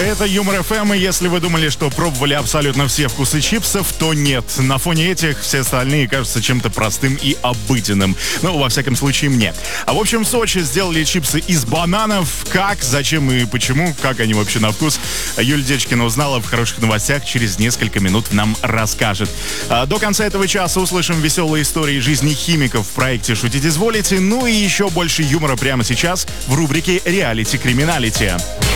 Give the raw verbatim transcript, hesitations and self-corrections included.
Это Юмор эф эм, и если вы думали, что пробовали абсолютно все вкусы чипсов, то нет. На фоне этих все остальные кажутся чем-то простым и обыденным. Ну, во всяком случае, мне. А в общем, в Сочи сделали чипсы из бананов. Как, зачем и почему, как они вообще на вкус, Юлия Дечкина узнала в хороших новостях. Через несколько минут нам расскажет. А до конца этого часа услышим веселые истории жизни химиков в проекте «Шутить изволите». Ну и еще больше юмора прямо сейчас в рубрике «Реалити Криминалити».